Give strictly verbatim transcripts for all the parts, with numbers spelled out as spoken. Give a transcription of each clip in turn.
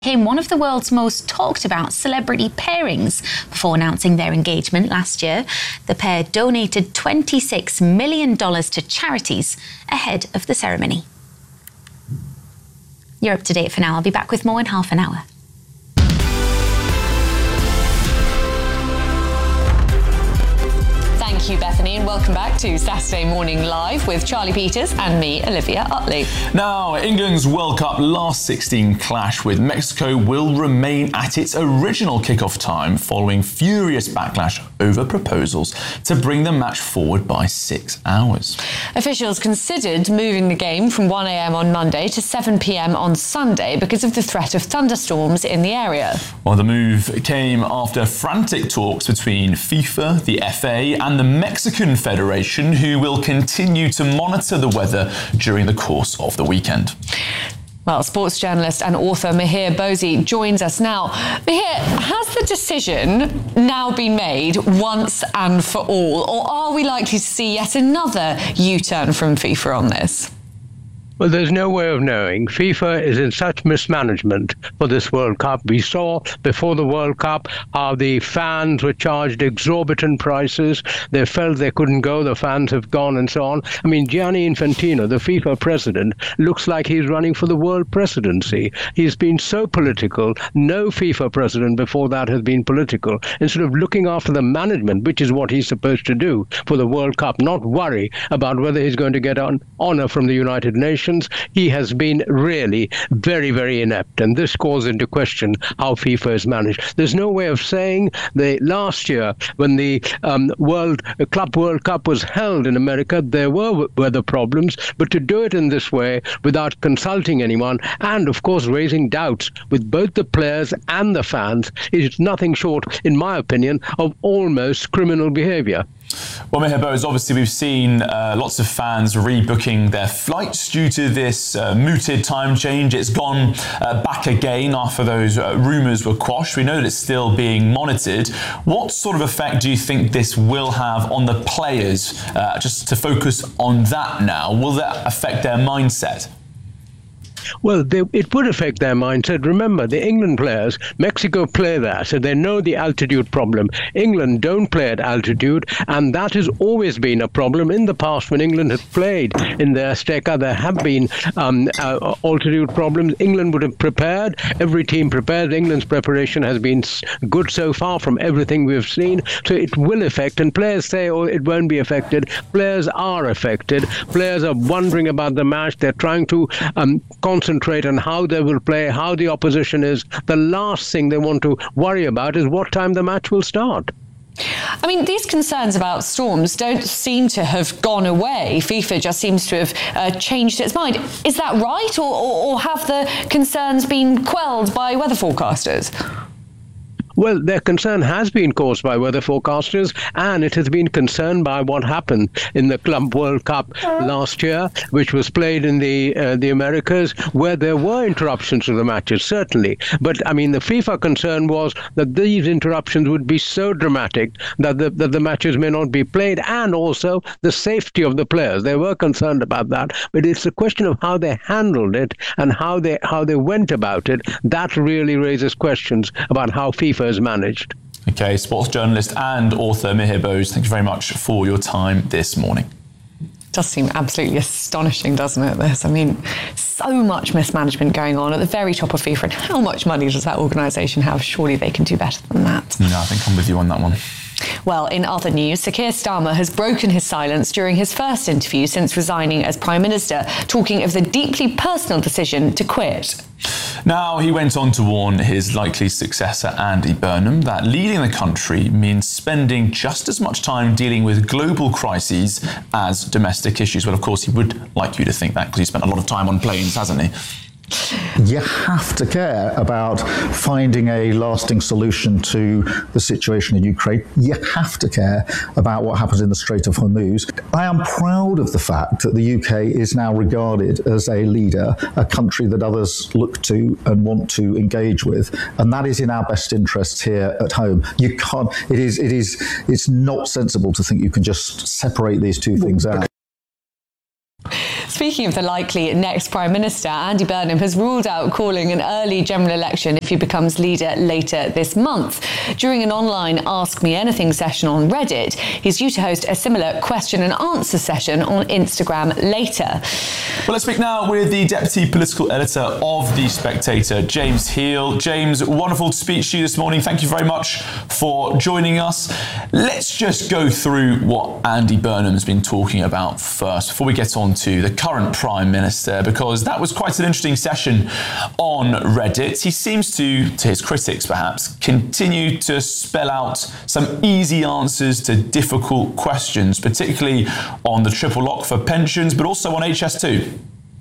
became one of the world's most talked about celebrity pairings before announcing their engagement last year. The pair donated twenty-six million dollars to charities ahead of the ceremony. You're up to date for now. I'll be back with more in half an hour. Thank you, Bethany, and welcome back to Saturday Morning Live with Charlie Peters and me, Olivia Utley. Now, England's World Cup last sixteen clash with Mexico will remain at its original kickoff time following furious backlash over proposals to bring the match forward by six hours. Officials considered moving the game from one a.m. on Monday to seven p.m. on Sunday because of the threat of thunderstorms in the area. Well, the move came after frantic talks between FIFA, the F A and the Mexican Federation, who will continue to monitor the weather during the course of the weekend. Well, sports journalist and author Mihir Bozi joins us now. Mihir, has the decision now been made once and for all, or are we likely to see yet another U-turn from FIFA on this? Well, there's no way of knowing. FIFA is in such mismanagement for this World Cup. We saw before the World Cup how the fans were charged exorbitant prices. They felt they couldn't go. The fans have gone and so on. I mean, Gianni Infantino, the FIFA president, looks like he's running for the world presidency. He's been so political. No FIFA president before that has been political. Instead of looking after the management, which is what he's supposed to do for the World Cup, not worry about whether he's going to get on honor from the United Nations, he has been really very, very inept. And this calls into question how FIFA is managed. There's no way of saying the last year when the um, World Club World Cup was held in America, there were weather problems, but to do it in this way without consulting anyone and, of course, raising doubts with both the players and the fans is nothing short, in my opinion, of almost criminal behavior. Well, Mihir Bozi, obviously we've seen uh, lots of fans rebooking their flights due to this uh, mooted time change. It's gone uh, back again after those uh, rumours were quashed. We know that it's still being monitored. What sort of effect do you think this will have on the players? Uh, just to focus on that now, will that affect their mindset? Well, they, it would affect their mindset. Remember, the England players, Mexico play there, so they know the altitude problem. England don't play at altitude, and that has always been a problem. In the past, when England has played in the Azteca, there have been um, uh, altitude problems. England would have prepared. Every team prepared. England's preparation has been good so far from everything we've seen, so it will affect. And players say, oh, it won't be affected. Players are affected. Players are wondering about the match. They're trying to um, concentrate on how they will play, how the opposition is. The last thing they want to worry about is what time the match will start. I mean, these concerns about storms don't seem to have gone away. FIFA just seems to have uh, changed its mind. Is that right, or, or, or have the concerns been quelled by weather forecasters? Well, their concern has been caused by weather forecasters, and it has been concerned by what happened in the Club World Cup last year, which was played in the uh, the Americas, where there were interruptions to the matches, certainly. But, I mean, the FIFA concern was that these interruptions would be so dramatic that the, that the matches may not be played, and also the safety of the players. They were concerned about that. But it's a question of how they handled it and how they, how they went about it. That really raises questions about how FIFA is managed. Okay, sports journalist and author Mihir Bozi, thank you very much for your time this morning. Does seem absolutely astonishing, doesn't it, this? I mean, so much mismanagement going on at the very top of FIFA, and how much money does that organisation have? Surely they can do better than that. No, I think I'm with you on that one. Well, in other news, Sir Keir Starmer has broken his silence during his first interview since resigning as Prime Minister, talking of the deeply personal decision to quit. Now, he went on to warn his likely successor, Andy Burnham, that leading the country means spending just as much time dealing with global crises as domestic issues. Well, of course, he would like you to think that because he spent a lot of time on planes, hasn't he? You have to care about finding a lasting solution to the situation in Ukraine. You have to care about what happens in the Strait of Hormuz. I am proud of the fact that the U K is now regarded as a leader, a country that others look to and want to engage with, and that is in our best interests here at home. You can't, it is, it is, it's not sensible to think you can just separate these two things out. speaking of the likely next Prime Minister, Andy Burnham has ruled out calling an early general election if he becomes leader later this month. During an online Ask Me Anything session on Reddit, he's due to host a similar question and answer session on Instagram later. Well, let's speak now with the Deputy Political Editor of The Spectator, James Heal. James, wonderful to speak to you this morning. Thank you very much for joining us. Let's just go through what Andy Burnham's been talking about first before we get on to the current Prime Minister, because that was quite an interesting session on Reddit. He seems to, to his critics perhaps, continue to spell out some easy answers to difficult questions, particularly on the triple lock for pensions, but also on H S two.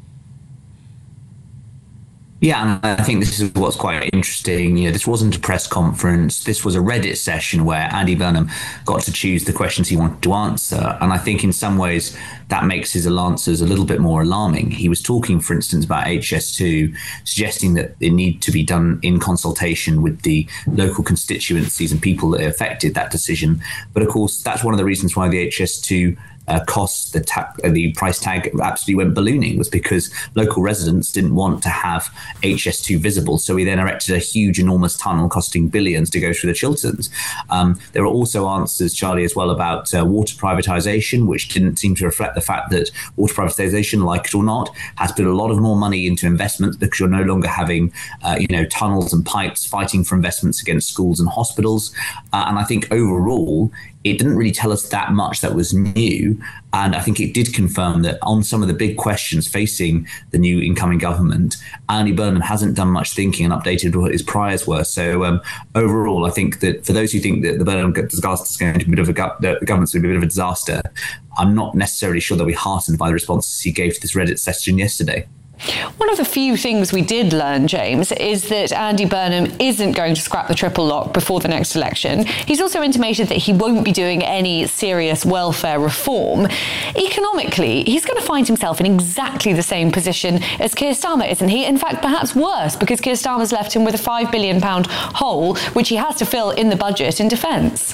Yeah, and I think this is what's quite interesting. You know, this wasn't a press conference. This was a Reddit session where Andy Burnham got to choose the questions he wanted to answer. And I think in some ways that makes his answers a little bit more alarming. He was talking, for instance, about H S two, suggesting that it need to be done in consultation with the local constituencies and people that affected that decision. But of course, that's one of the reasons why the H S two Uh, costs, the, ta- the price tag absolutely went ballooning, was because local residents didn't want to have H S two visible. So we then erected a huge, enormous tunnel costing billions to go through the Chilterns. Um, there are also answers, Charlie, as well about uh, water privatisation, which didn't seem to reflect the fact that water privatisation, like it or not, has put a lot of more money into investments, because you're no longer having, uh, you know, tunnels and pipes fighting for investments against schools and hospitals. Uh, and I think overall, it didn't really tell us that much that was new. And I think it did confirm that on some of the big questions facing the new incoming government, Andy Burnham hasn't done much thinking and updated what his priors were. So um, overall, I think that for those who think that the Burnham disaster is going to be a bit of a, the government's going to be a bit of a disaster, I'm not necessarily sure they'll be heartened by the responses he gave to this Reddit session yesterday. One of the few things we did learn, James, is that Andy Burnham isn't going to scrap the triple lock before the next election. He's also intimated that he won't be doing any serious welfare reform. Economically, he's going to find himself in exactly the same position as Keir Starmer, isn't he? In fact, perhaps worse, because Keir Starmer's left him with a five billion pounds hole, which he has to fill in the budget in defence.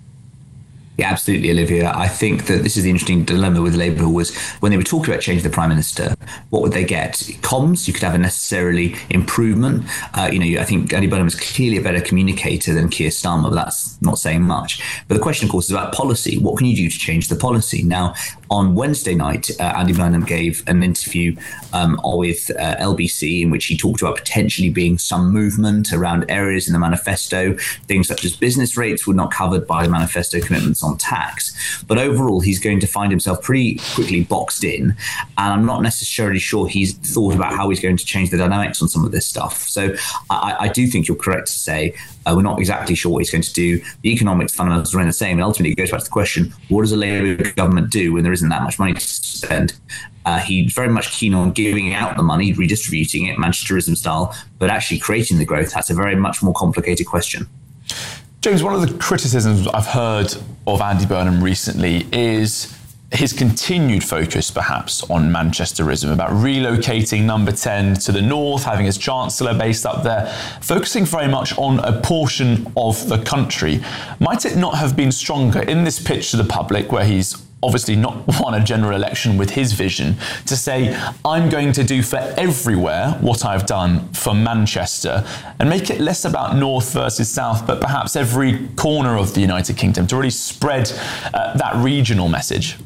Yeah, absolutely, Olivia. I think that this is the interesting dilemma with Labour, was when they were talking about changing the Prime Minister, what would they get? Comms, you could have a necessarily improvement. Uh, you know, I think Andy Burnham is clearly a better communicator than Keir Starmer, but that's not saying much. But the question, of course, is about policy. What can you do to change the policy? Now, on Wednesday night, uh, Andy Burnham gave an interview um, with uh, L B C in which he talked about potentially being some movement around areas in the manifesto, things such as business rates were not covered by the manifesto commitments on tax. But overall, he's going to find himself pretty quickly boxed in. And I'm not necessarily sure he's thought about how he's going to change the dynamics on some of this stuff. So I, I do think you're correct to say uh, we're not exactly sure what he's going to do. The economics fundamentals remain the same. And ultimately, it goes back to the question, what does a Labour government do when there isn't that much money to spend? Uh, he's very much keen on giving out the money, redistributing it, Manchesterism style, but actually creating the growth. That's a very much more complicated question. James, one of the criticisms I've heard of Andy Burnham recently is his continued focus perhaps on Manchesterism, about relocating number ten to the north, having his Chancellor based up there, focusing very much on a portion of the country. Might it not have been stronger in this pitch to the public, where he's obviously not won a general election with his vision, to say, I'm going to do for everywhere what I've done for Manchester, and make it less about north versus south, but perhaps every corner of the United Kingdom, to really spread uh, that regional message?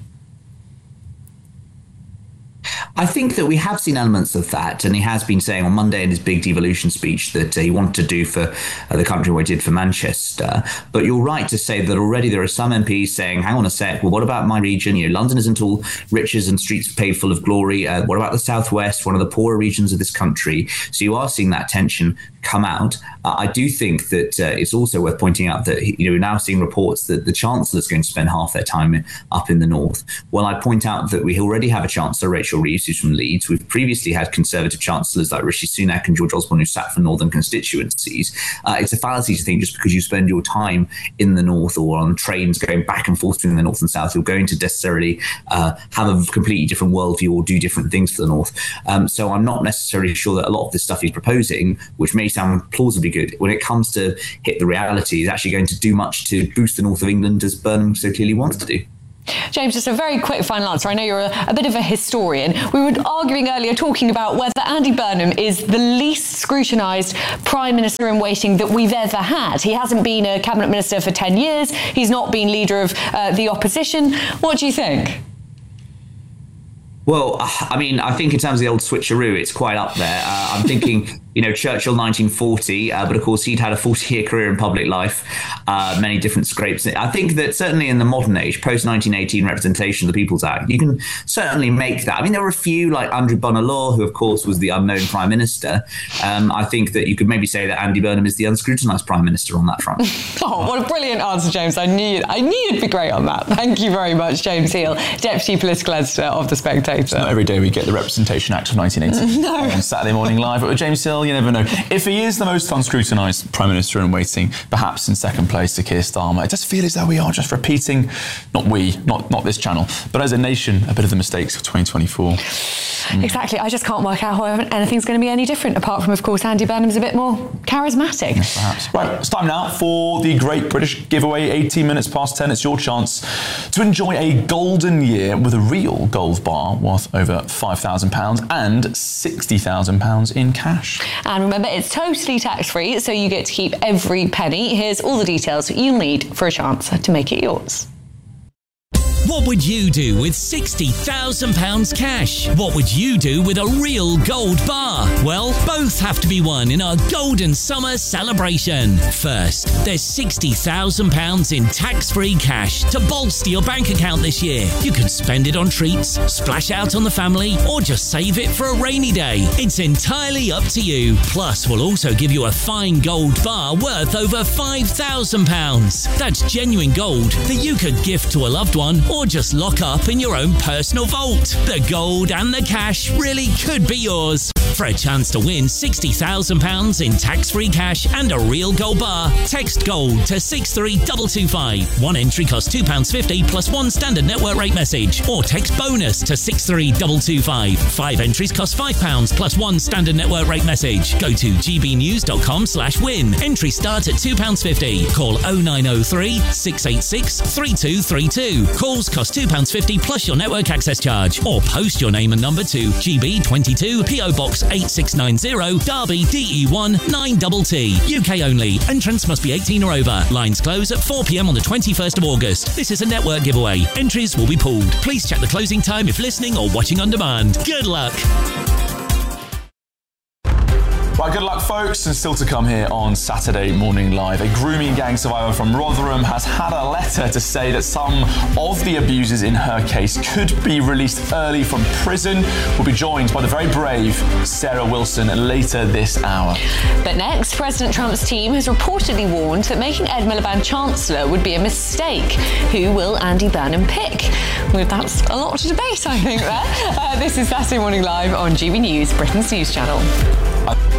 I think that we have seen elements of that, and he has been saying on Monday in his big devolution speech that uh, he wanted to do for uh, the country what he did for Manchester. But you're right to say that already there are some M Ps saying, hang on a sec, well, what about my region? You know, London isn't all riches and streets paved full of glory. Uh, what about the southwest, one of the poorer regions of this country? So you are seeing that tension come out. Uh, I do think that uh, it's also worth pointing out that, you know, we're now seeing reports that the Chancellor is going to spend half their time up in the north. Well, I point out that we already have a Chancellor, Rachel Reeves, who's from Leeds. We've previously had Conservative Chancellors like Rishi Sunak and George Osborne, who sat for northern constituencies. Uh, it's a fallacy to think just because you spend your time in the north or on trains going back and forth between the north and south, you're going to necessarily uh, have a completely different worldview or do different things for the north. Um, so I'm not necessarily sure that a lot of this stuff he's proposing, which may sound plausibly good, when it comes to hit the reality, is actually going to do much to boost the north of England, as Burnham so clearly wants to do. James, just a very quick final answer. I know you're a, a bit of a historian. We were arguing earlier, talking about whether Andy Burnham is the least scrutinised Prime Minister in waiting that we've ever had. He hasn't been a Cabinet Minister for ten years. He's not been leader of uh, the opposition. What do you think? Well, I mean, I think in terms of the old switcheroo, it's quite up there. Uh, I'm thinking, you know, Churchill nineteen forty, uh, but of course he'd had a forty-year career in public life, uh, many different scrapes. I think that certainly in the modern age, post nineteen eighteen representation of the People's Act, you can certainly make that. I mean, there were a few like Andrew Bonar Law, who of course was the unknown Prime Minister. Um, I think that you could maybe say that Andy Burnham is the unscrutinised Prime Minister on that front. Oh, what a brilliant answer, James. I knew, I knew you'd be great on that. Thank you very much, James Heale, Deputy Political Editor of The Spectator. It's not every day we get the Representation Act of nineteen eighty no. on Saturday Morning Live. But with James Heale, you never know. If he is the most unscrutinised Prime Minister in waiting, perhaps in second place to Keir Starmer, it does feel as though we are just repeating, not we, not, not this channel, but as a nation, a bit of the mistakes of twenty twenty-four. Mm. Exactly. I just can't work out how anything's going to be any different, apart from, of course, Andy Burnham's a bit more charismatic. Yes, perhaps. Right, it's time now for the Great British Giveaway. eighteen minutes past ten. It's your chance to enjoy a golden year with a real gold bar worth over five thousand pounds and sixty thousand pounds in cash. And remember, it's totally tax-free, so you get to keep every penny. Here's all the details you'll need for a chance to make it yours. What would you do with sixty thousand pounds cash? What would you do with a real gold bar? Well, both have to be won in our Golden Summer celebration. First, there's sixty thousand pounds in tax-free cash to bolster your bank account this year. You can spend it on treats, splash out on the family, or just save it for a rainy day. It's entirely up to you. Plus, we'll also give you a fine gold bar worth over five thousand pounds. That's genuine gold that you could gift to a loved one or just lock up in your own personal vault. The gold and the cash really could be yours. For a chance to win sixty thousand pounds in tax-free cash and a real gold bar, text GOLD to six three two two five. One entry costs two pounds fifty plus one standard network rate message. Or text BONUS to six three two two five. Five entries cost five pounds plus one standard network rate message. Go to gbnews.com slash win. Entries start at two pounds fifty. Call oh nine oh three, six eight six, three two three two. Calls cost two pounds fifty plus your network access charge. Or post your name and number to G B twenty-two, P O Box eight six nine zero, Derby, D E one nine T T. U K only. Entrants must be eighteen or over. Lines close at four p m on the twenty-first of August. This is a network giveaway. Entries will be pooled. Please check the closing time if listening or watching on demand. Good luck. Right, good luck, folks, and still to come here on Saturday Morning Live. A grooming gang survivor from Rotherham has had a letter to say that some of the abusers in her case could be released early from prison. We'll be joined by the very brave Sarah Wilson later this hour. But next, President Trump's team has reportedly warned that making Ed Miliband Chancellor would be a mistake. Who will Andy Burnham pick? Well, that's a lot to debate, I think, there. Uh, this is Saturday Morning Live on G B News, Britain's news channel.